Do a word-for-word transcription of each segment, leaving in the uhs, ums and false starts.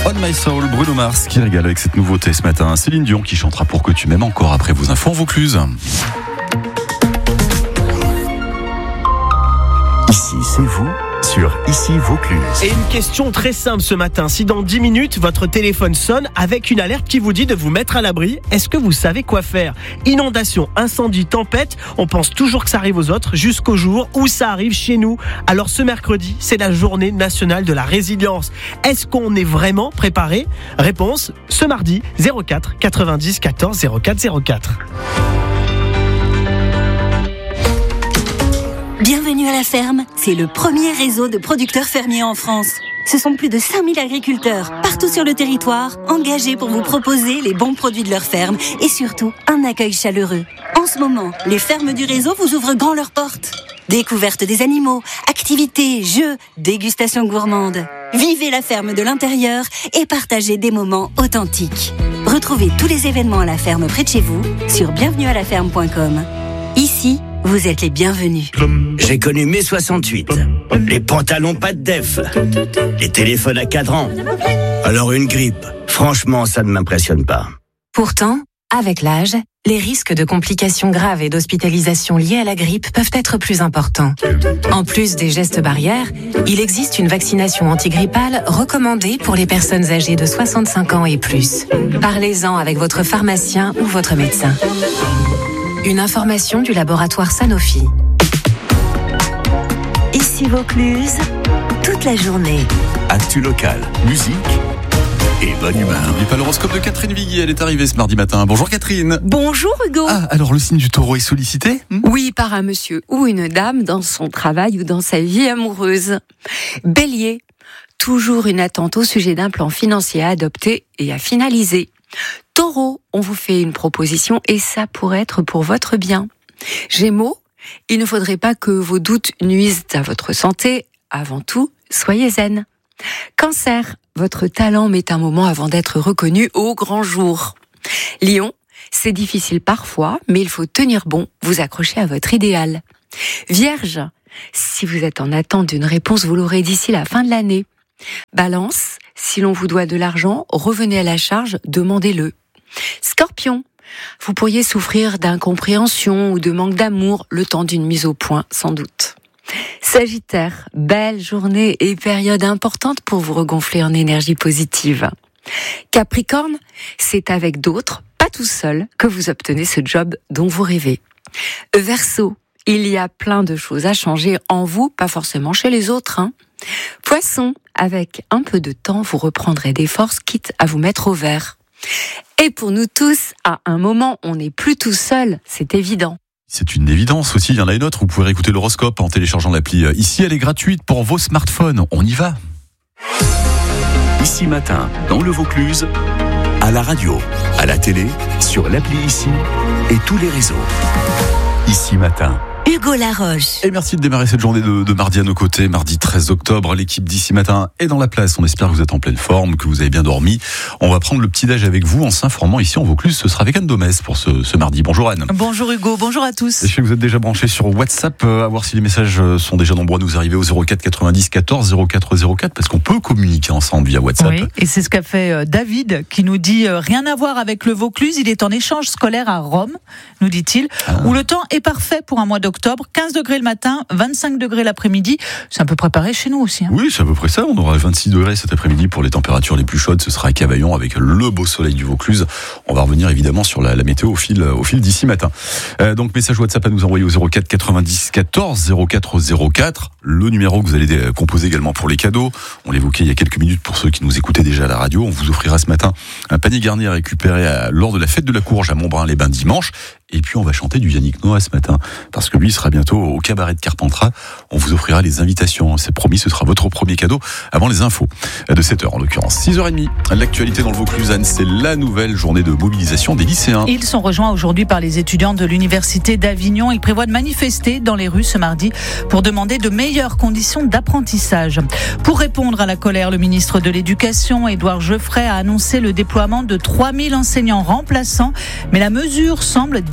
On My Soul, Bruno Mars qui régale avec cette nouveauté ce matin. Céline Dion qui chantera Pour que tu m'aimes encore après vos infos en Vaucluse. Ici, c'est vous sur Ici Vaucluse. Et une question très simple ce matin. Si dans dix minutes, votre téléphone sonne avec une alerte qui vous dit de vous mettre à l'abri, est-ce que vous savez quoi faire ? Inondation, incendie, tempête, on pense toujours que ça arrive aux autres jusqu'au jour où ça arrive chez nous. Alors ce mercredi, c'est la journée nationale de la résilience. Est-ce qu'on est vraiment préparé ? Réponse, ce mardi, zéro quatre quatre-vingt-dix quatorze zéro quatre zéro quatre. Bienvenue à la ferme, c'est le premier réseau de producteurs fermiers en France. Ce sont plus de cinq mille agriculteurs, partout sur le territoire, engagés pour vous proposer les bons produits de leur ferme et surtout un accueil chaleureux. En ce moment, les fermes du réseau vous ouvrent grand leurs portes. Découverte des animaux, activités, jeux, dégustations gourmandes. Vivez la ferme de l'intérieur et partagez des moments authentiques. Retrouvez tous les événements à la ferme près de chez vous sur bienvenue à la ferme point com. Ici, vous êtes les bienvenus. J'ai connu mai soixante-huit. Les pantalons pas de def. Les téléphones à cadran. Alors une grippe. Franchement, ça ne m'impressionne pas. Pourtant, avec l'âge, les risques de complications graves et d'hospitalisation liées à la grippe peuvent être plus importants. En plus des gestes barrières, il existe une vaccination antigrippale recommandée pour les personnes âgées de soixante-cinq ans et plus. Parlez-en avec votre pharmacien ou votre médecin. Une information du laboratoire Sanofi. Ici Vaucluse, toute la journée. Actu locale, musique et bonne humeur. N'oubliez pas l'horoscope de Catherine Vigui, elle est arrivée ce mardi matin. Bonjour Catherine. Bonjour Hugo. Ah, alors le signe du taureau est sollicité ? hmm Oui, par un monsieur ou une dame dans son travail ou dans sa vie amoureuse. Bélier, toujours une attente au sujet d'un plan financier à adopter et à finaliser. Taureau, on vous fait une proposition et ça pourrait être pour votre bien. Gémeaux, il ne faudrait pas que vos doutes nuisent à votre santé. Avant tout, soyez zen. Cancer, votre talent met un moment avant d'être reconnu au grand jour. Lion, c'est difficile parfois, mais il faut tenir bon, vous accrocher à votre idéal. Vierge, si vous êtes en attente d'une réponse, vous l'aurez d'ici la fin de l'année. Balance, si l'on vous doit de l'argent, revenez à la charge, demandez-le. Scorpion, vous pourriez souffrir d'incompréhension ou de manque d'amour le temps d'une mise au point, sans doute. Sagittaire, belle journée et période importante pour vous regonfler en énergie positive. Capricorne, c'est avec d'autres, pas tout seul, que vous obtenez ce job dont vous rêvez. Verseau, il y a plein de choses à changer en vous, pas forcément chez les autres. Hein. Poisson, avec un peu de temps, vous reprendrez des forces, quitte à vous mettre au vert. Et pour nous tous, à un moment, on n'est plus tout seul, c'est évident. C'est une évidence aussi, il y en a une autre, vous pouvez réécouter l'horoscope en téléchargeant l'appli. Ici, elle est gratuite pour vos smartphones, on y va. Ici matin, dans le Vaucluse, à la radio, à la télé, sur l'appli Ici et tous les réseaux. Ici matin. Hugo Laroche. Et merci de démarrer cette journée de, de mardi à nos côtés, mardi treize octobre. L'équipe d'Ici Matin est dans la place. On espère que vous êtes en pleine forme, que vous avez bien dormi. On va prendre le petit-déj avec vous en s'informant ici en Vaucluse. Ce sera avec Anne Domès pour ce, ce mardi. Bonjour Anne. Bonjour Hugo, bonjour à tous. Je sais que vous êtes déjà branchés sur WhatsApp, euh, à voir si les messages sont déjà nombreux à nous arriver au zéro quatre quatre-vingt-dix quatorze zéro quatre zéro quatre parce qu'on peut communiquer ensemble via WhatsApp. Oui, et c'est ce qu'a fait euh, David qui nous dit euh, rien à voir avec le Vaucluse. Il est en échange scolaire à Rome, nous dit-il, ah. où le temps est parfait pour un mois d'octobre. quinze degrés le matin, vingt-cinq degrés l'après-midi. C'est un peu préparé chez nous aussi. Hein. Oui, c'est à peu près ça. On aura vingt-six degrés cet après-midi pour les températures les plus chaudes. Ce sera à Cavaillon avec le beau soleil du Vaucluse. On va revenir évidemment sur la, la météo au fil, au fil d'ici matin. Euh, donc, message WhatsApp à nous envoyer au zéro quatre quatre-vingt-dix quatorze zéro quatre zéro quatre. Le numéro que vous allez composer également pour les cadeaux. On l'évoquait il y a quelques minutes pour ceux qui nous écoutaient déjà à la radio. On vous offrira ce matin un panier garni à récupérer à, lors de la fête de la Courge à Montbrun-les-Bains dimanche. Et puis on va chanter du Yannick Noah ce matin, parce que lui sera bientôt au cabaret de Carpentras. On vous offrira les invitations, c'est promis, ce sera votre premier cadeau avant les infos de sept heures en l'occurrence. six heures trente, l'actualité dans le Vaucluse, c'est la nouvelle journée de mobilisation des lycéens. Ils sont rejoints aujourd'hui par les étudiants de l'Université d'Avignon. Ils prévoient de manifester dans les rues ce mardi pour demander de meilleures conditions d'apprentissage. Pour répondre à la colère, le ministre de l'Éducation, Édouard Geoffrey, a annoncé le déploiement de trois mille enseignants remplaçants, mais la mesure semble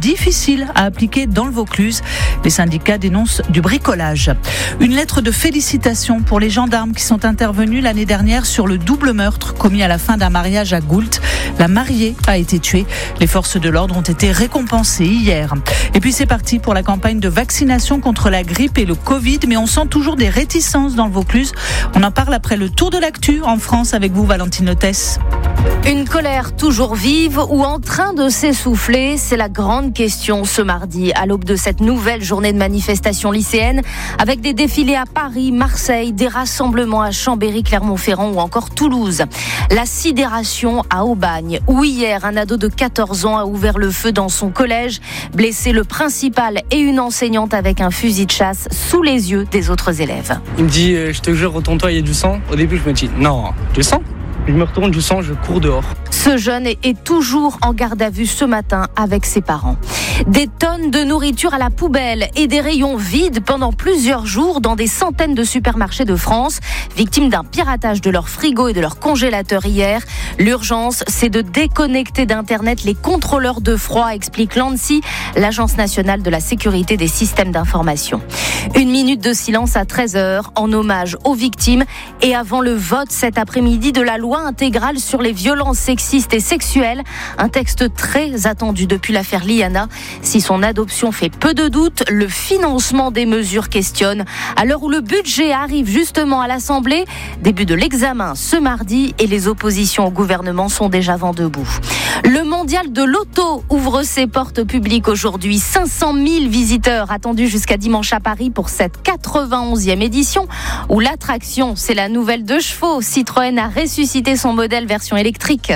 difficile à appliquer dans le Vaucluse. Les syndicats dénoncent du bricolage. Une lettre de félicitations pour les gendarmes qui sont intervenus l'année dernière sur le double meurtre commis à la fin d'un mariage à Goult. La mariée a été tuée. Les forces de l'ordre ont été récompensées hier. Et puis c'est parti pour la campagne de vaccination contre la grippe et le Covid, mais on sent toujours des réticences dans le Vaucluse. On en parle après le tour de l'actu en France avec vous, Valentine Lotès. Une colère toujours vive ou en train de s'essouffler, c'est la grande question ce mardi, à l'aube de cette nouvelle journée de manifestation lycéenne, avec des défilés à Paris, Marseille, des rassemblements à Chambéry, Clermont-Ferrand ou encore Toulouse. La sidération à Aubagne, où hier un ado de quatorze ans a ouvert le feu dans son collège, blessé le principal et une enseignante avec un fusil de chasse sous les yeux des autres élèves. Il me dit, euh, je te jure, retourne-toi, il y a du sang. Au début, je me dis, non, du sang ? Je me retourne du sang, je cours dehors. Ce jeune est toujours en garde à vue ce matin avec ses parents. Des tonnes de nourriture à la poubelle et des rayons vides pendant plusieurs jours dans des centaines de supermarchés de France, victimes d'un piratage de leurs frigos et de leurs congélateurs hier. L'urgence, c'est de déconnecter d'Internet les contrôleurs de froid, explique l'ANSSI, l'Agence nationale de la sécurité des systèmes d'information. Une minute de silence à treize heures en hommage aux victimes et avant le vote cet après-midi de la loi intégrale sur les violences sexistes et sexuelles, un texte très attendu depuis l'affaire Liana. Si son adoption fait peu de doute, le financement des mesures questionne. À l'heure où le budget arrive justement à l'Assemblée, début de l'examen ce mardi et les oppositions au gouvernement sont déjà vent debout. Le mondial de l'auto ouvre ses portes au public aujourd'hui. cinq cent mille visiteurs attendus jusqu'à dimanche à Paris pour cette quatre-vingt-onzième édition où l'attraction, c'est la nouvelle deux chevaux. Citroën a ressuscité son modèle version électrique.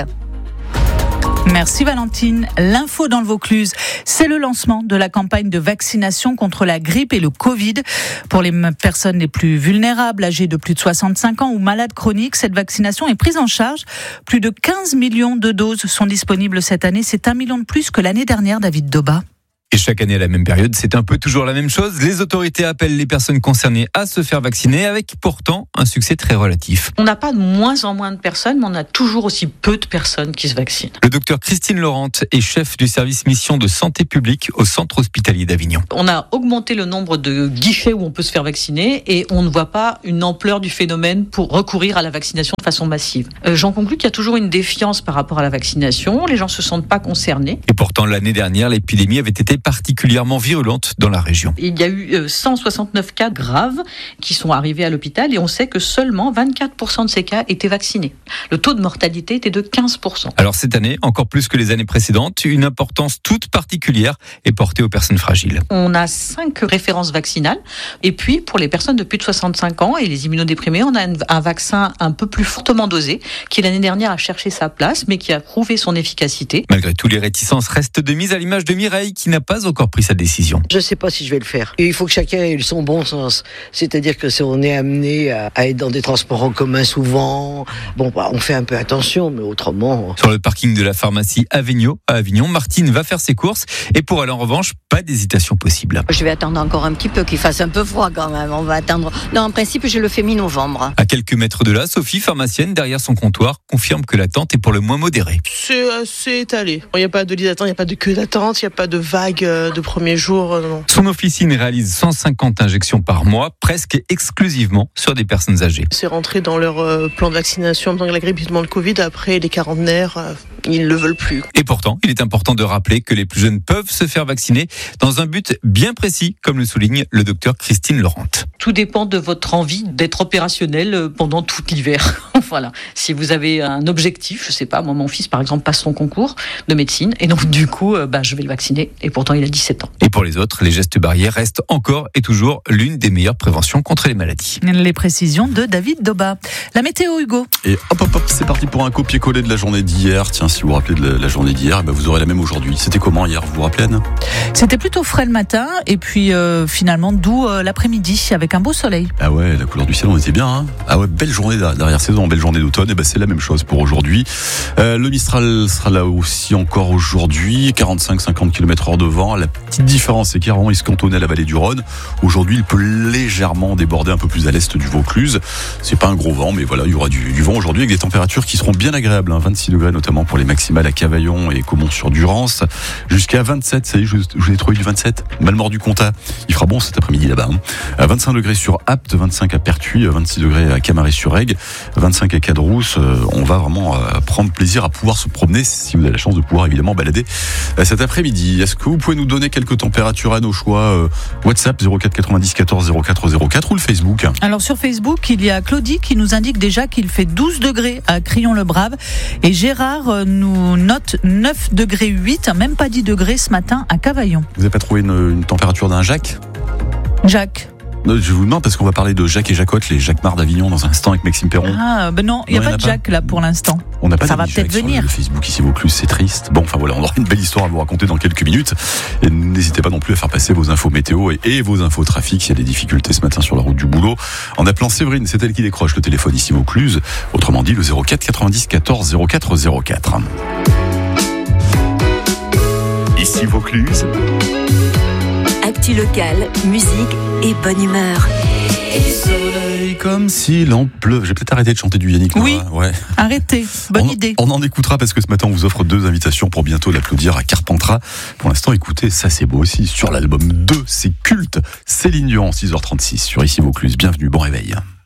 Merci Valentine. L'info dans le Vaucluse, c'est le lancement de la campagne de vaccination contre la grippe et le Covid. Pour les personnes les plus vulnérables, âgées de plus de soixante-cinq ans ou malades chroniques, cette vaccination est prise en charge. Plus de quinze millions de doses sont disponibles cette année. C'est un million de plus que l'année dernière, David Doba. Et chaque année à la même période, c'est un peu toujours la même chose. Les autorités appellent les personnes concernées à se faire vacciner avec pourtant un succès très relatif. On n'a pas de moins en moins de personnes, mais on a toujours aussi peu de personnes qui se vaccinent. Le docteur Christine Laurent est chef du service mission de santé publique au centre hospitalier d'Avignon. On a augmenté le nombre de guichets où on peut se faire vacciner et on ne voit pas une ampleur du phénomène pour recourir à la vaccination de façon massive. Euh, j'en conclus qu'il y a toujours une défiance par rapport à la vaccination. Les gens ne se sentent pas concernés. Et pourtant, l'année dernière, l'épidémie avait été particulièrement virulente dans la région. Il y a eu cent soixante-neuf cas graves qui sont arrivés à l'hôpital et on sait que seulement vingt-quatre pour cent de ces cas étaient vaccinés. Le taux de mortalité était de quinze pour cent. Alors cette année, encore plus que les années précédentes, une importance toute particulière est portée aux personnes fragiles. On a cinq références vaccinales et puis pour les personnes de plus de soixante-cinq ans et les immunodéprimés, on a un vaccin un peu plus fortement dosé qui l'année dernière a cherché sa place mais qui a prouvé son efficacité. Malgré tout, les réticences restent de mise à l'image de Mireille qui n'a pas encore pris sa décision. Je ne sais pas si je vais le faire. Et il faut que chacun ait son bon sens. C'est-à-dire que si on est amené à, à être dans des transports en commun souvent, bon, bah, on fait un peu attention, mais autrement... Sur le parking de la pharmacie Avignon, à Avignon, Martine va faire ses courses et pour elle en revanche, pas d'hésitation possible. Je vais attendre encore un petit peu, qu'il fasse un peu froid quand même. On va attendre... Non, en principe, je le fais mi-novembre. À quelques mètres de là, Sophie, pharmacienne, derrière son comptoir, confirme que l'attente est pour le moins modérée. C'est assez étalé. Il n'y a pas de liste d'attente, il n'y a pas de queue d'attente, il n'y a pas de vague de premier jour. Non. Son officine réalise cent cinquante injections par mois, presque exclusivement sur des personnes âgées. C'est rentré dans leur euh, plan de vaccination, dans la grippe, dans le Covid. Après, les quarantenaires, euh, ils ne le veulent plus. Et pourtant, il est important de rappeler que les plus jeunes peuvent se faire vacciner dans un but bien précis, comme le souligne le docteur Christine Laurent. Tout dépend de votre envie d'être opérationnel pendant tout l'hiver. Voilà. Si vous avez un objectif, je sais pas, moi, mon fils, par exemple, passe son concours de médecine, et donc, du coup, euh, bah, je vais le vacciner, et pourtant, il a dix-sept ans. Et pour les autres, les gestes barrières restent encore et toujours l'une des meilleures préventions contre les maladies. Les précisions de David Doba. La météo, Hugo. Et hop, hop, hop, c'est parti pour un copier-coller de la journée d'hier. Tiens, si vous vous rappelez de la, la journée d'hier, ben vous aurez la même aujourd'hui. C'était comment hier, vous vous rappelez, Anne ? C'était plutôt frais le matin, et puis euh, finalement doux euh, l'après-midi, avec un beau soleil. Ah ouais, la couleur du ciel, on était bien. Hein, ah ouais, belle journée derrière saison, belle journée d'automne. Et ben c'est la même chose pour aujourd'hui. Euh, le Mistral sera là aussi encore aujourd'hui, quarante-cinq à cinquante kilomètres heure de vent. La petite différence, c'est qu'hier, il se cantonnait à la vallée du Rhône. Aujourd'hui, il peut légèrement déborder un peu plus à l'est du Vaucluse. C'est pas un gros vent, mais voilà, il y aura du, du vent aujourd'hui avec des températures qui seront bien agréables, hein, vingt-six degrés notamment pour les pour les maximales à Cavaillon et Caumont-sur-Durance. Jusqu'à vingt-sept, ça y est, je, je vous ai trouvé du vingt-sept. Malmort-du-Comtat, il fera bon cet après-midi là-bas. Hein. À vingt-cinq degrés sur Apt, vingt-cinq à Pertuis, vingt-six degrés à Camaret-sur-Aigle, vingt-cinq à Cadrousse. Euh, on va vraiment euh, prendre plaisir à pouvoir se promener si vous avez la chance de pouvoir évidemment balader euh, cet après-midi. Est-ce que vous pouvez nous donner quelques températures à nos choix euh, WhatsApp zéro quatre quatre-vingt-dix quatorze zéro quatre zéro quatre ou le Facebook? Alors sur Facebook, il y a Claudie qui nous indique déjà qu'il fait douze degrés à Crillon-le-Brave et Gérard nous note neuf degrés huit, même pas dix degrés ce matin à Cavaillon. Vous n'avez pas trouvé une, une température d'un Jacques? Jacques. Je vous demande parce qu'on va parler de Jacques et Jacotte, les Jacquemart d'Avignon dans un instant avec Maxime Perron. Ah ben non, il n'y a Non, pas de Jacques là pour l'instant. On n'a pas Ça va d'amis peut-être Jacques venir. sur le Facebook ici Vaucluse, c'est triste. Bon, enfin voilà, on aura une belle histoire à vous raconter dans quelques minutes. Et n'hésitez pas non plus à faire passer vos infos météo et, et vos infos trafic s'il y a des difficultés ce matin sur la route du boulot. En appelant Séverine, c'est elle qui décroche le téléphone ici Vaucluse. Autrement dit, le zéro quatre quatre-vingt-dix quatorze zéro quatre zéro quatre. Ici Vaucluse. Actu locale, musique et bonne humeur. Soleil comme s'il en pleut. J'ai peut-être arrêté de chanter du Yannick Noah. Oui, ouais. Arrêtez, bonne on, idée. On en écoutera parce que ce matin on vous offre deux invitations pour bientôt l'applaudir à Carpentras. Pour l'instant, écoutez, ça c'est beau aussi. Sur l'album deux, c'est culte. Céline Dion, six heures trente-six sur Ici Vaucluse. Bienvenue, bon réveil.